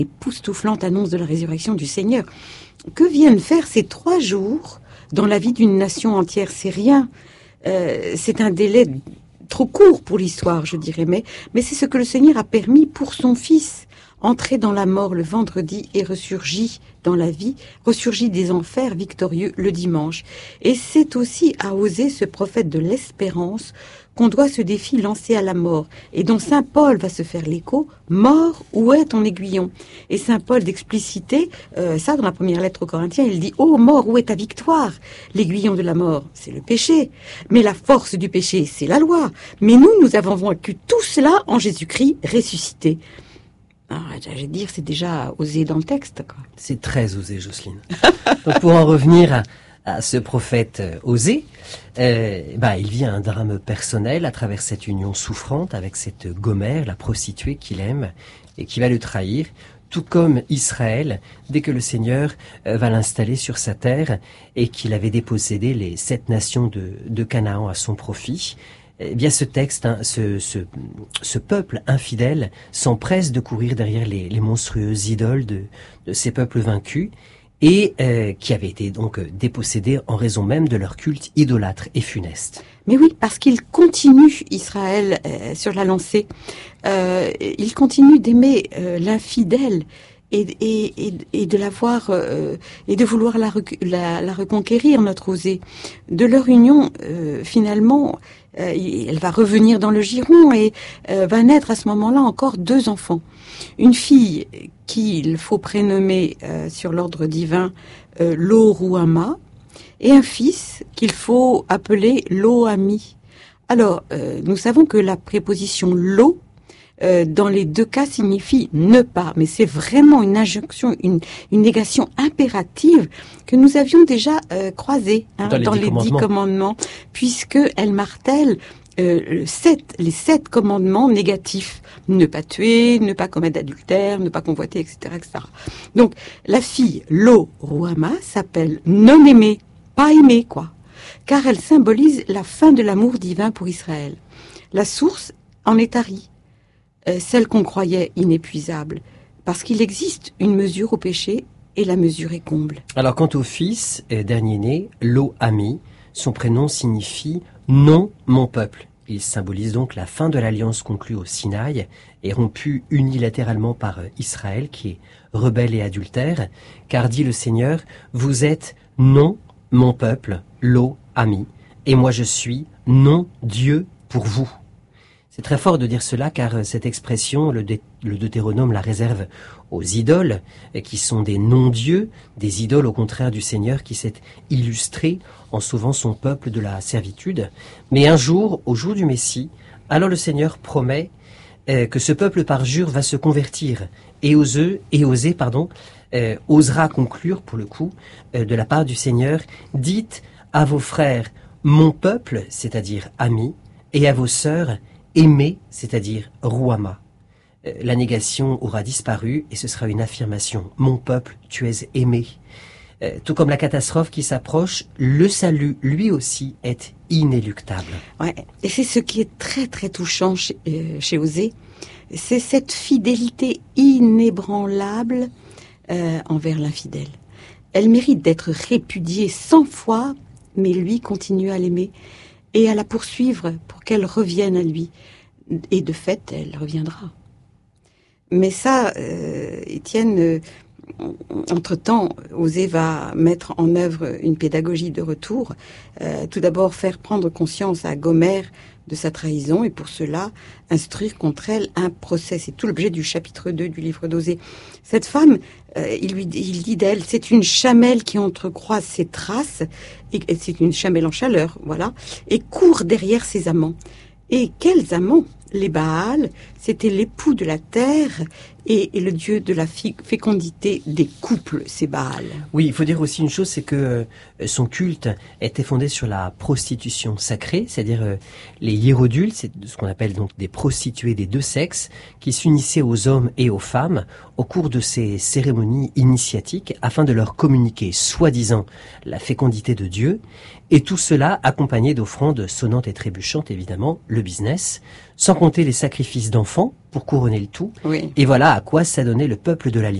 époustouflante annonce de la résurrection du Seigneur. Que viennent faire ces 3 jours dans la vie d'une nation entière? C'est rien. C'est un délai trop court pour l'histoire, je dirais, mais c'est ce que le Seigneur a permis pour son Fils. Entré dans la mort le vendredi et ressurgi dans la vie, ressurgi des enfers victorieux le dimanche. Et c'est aussi à Osée, ce prophète de l'espérance, qu'on doit ce défi lancé à la mort, et dont saint Paul va se faire l'écho: mort, où est ton aiguillon? Et saint Paul d'expliciter ça dans la première lettre aux Corinthiens, il dit: ô mort, où est ta victoire? L'aiguillon de la mort, c'est le péché, mais la force du péché, c'est la loi. Mais nous avons vaincu tout cela en Jésus-Christ ressuscité. Je vais dire, c'est déjà osé dans le texte, quoi. C'est très osé, Jocelyne. Donc, pour en revenir à ce prophète Osée, il vit un drame personnel à travers cette union souffrante avec cette Gomère, la prostituée qu'il aime et qui va le trahir, tout comme Israël, dès que le Seigneur va l'installer sur sa terre et qu'il avait dépossédé les 7 nations de Canaan à son profit. Eh bien, ce texte, ce peuple infidèle s'empresse de courir derrière les monstrueuses idoles de ces peuples vaincus et qui avaient été donc dépossédés en raison même de leur culte idolâtre et funeste. Mais oui, parce qu'il continue, Israël, sur la lancée. Il continue d'aimer l'infidèle et de l'avoir et de vouloir la reconquérir, notre Osée. De leur union, finalement, elle va revenir dans le giron et va naître à ce moment-là encore 2 enfants. Une fille qu'il faut prénommer sur l'ordre divin Lo-Ruhama, et un fils qu'il faut appeler Lo-Ami. Alors, nous savons que la préposition Lo, dans les 2 cas, signifie ne pas, mais c'est vraiment une injonction, une négation impérative que nous avions déjà croisée dans les 10 commandements, puisque elle martèle les 7 commandements négatifs: ne pas tuer, ne pas commettre d'adultère, ne pas convoiter, etc., etc. Donc, la fille Lo-Ruhama s'appelle non aimée, pas aimée, quoi, car elle symbolise la fin de l'amour divin pour Israël. La source en est tarie, celle qu'on croyait inépuisable, parce qu'il existe une mesure au péché et la mesure est comble. Alors, quant au fils dernier-né, Lo-Ami, son prénom signifie « non, mon peuple ». Il symbolise donc la fin de l'alliance conclue au Sinaï et rompue unilatéralement par Israël, qui est rebelle et adultère, car dit le Seigneur: vous êtes non, mon peuple, Lo-Ami, et moi je suis non Dieu pour vous. C'est très fort de dire cela, car cette expression, le Deutéronome la réserve aux idoles, qui sont des non-dieux, des idoles au contraire du Seigneur qui s'est illustré en sauvant son peuple de la servitude. Mais un jour, au jour du Messie, alors le Seigneur promet que ce peuple parjure va se convertir, et Osée osera conclure, pour le coup, de la part du Seigneur: dites à vos frères mon peuple, c'est-à-dire ami, et à vos sœurs aimé, c'est-à-dire Ruhama. La négation aura disparu et ce sera une affirmation: mon peuple, tu es aimé. Tout comme la catastrophe qui s'approche, le salut, lui aussi, est inéluctable. Ouais, et c'est ce qui est très très touchant chez Osée, c'est cette fidélité inébranlable envers l'infidèle. Elle mérite d'être répudiée 100 fois, mais lui continue à l'aimer et à la poursuivre pour qu'elle revienne à lui. Et de fait, elle reviendra. Mais ça, Étienne, entre-temps, Osée va mettre en œuvre une pédagogie de retour. Tout d'abord, faire prendre conscience à Gomère de sa trahison, et pour cela, instruire contre elle un procès. C'est tout l'objet du chapitre 2 du livre d'Osée. Cette femme, il dit d'elle: c'est une chamelle qui entrecroise ses traces, et c'est une chamelle en chaleur, voilà, et court derrière ses amants. Et quels amants? Les Baals, c'était l'époux de la terre et le dieu de la fécondité des couples, c'est Baal. Oui, il faut dire aussi une chose, c'est que son culte était fondé sur la prostitution sacrée, c'est-à-dire les hiérodules, c'est ce qu'on appelle donc des prostituées des 2 sexes, qui s'unissaient aux hommes et aux femmes au cours de ces cérémonies initiatiques afin de leur communiquer, soi-disant, la fécondité de Dieu, et tout cela accompagné d'offrandes sonnantes et trébuchantes, évidemment, le business, sans compter les sacrifices d'enfants enfants pour couronner le tout. Oui. Et voilà à quoi s'adonnait le peuple de l'Alliance.